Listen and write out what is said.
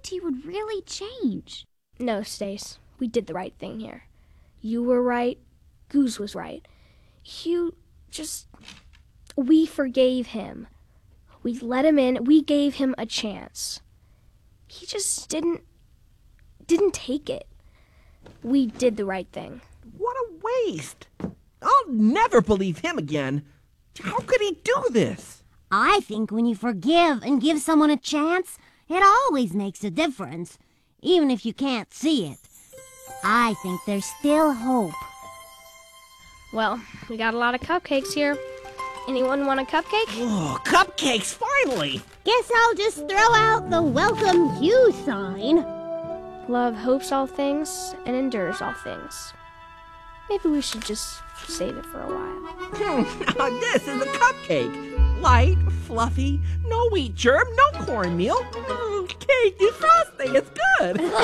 hoped he would really change. No, Stace, we did the right thing here. You were right. Goose was right. We forgave him. We let him in. We gave him a chance. He just didn't take it. We did the right thing. What a waste. I'll never believe him again. How could he do this? I think when you forgive and give someone a chance, it always makes a difference, even if you can't see it. I think there's still hope. Well, we got a lot of cupcakes here. Anyone want a cupcake? Oh, cupcakes, finally! Guess I'll just throw out the welcome you sign. Love hopes all things and endures all things. Maybe we should just save it for a while. Now this is a cupcake. Light, fluffy, no wheat germ, no cornmeal. Cake is frosting, it's good.